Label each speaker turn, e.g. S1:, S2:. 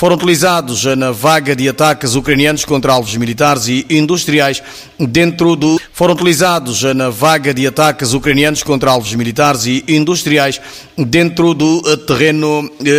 S1: foram utilizados na vaga de ataques ucranianos contra alvos militares e industriais dentro do terreno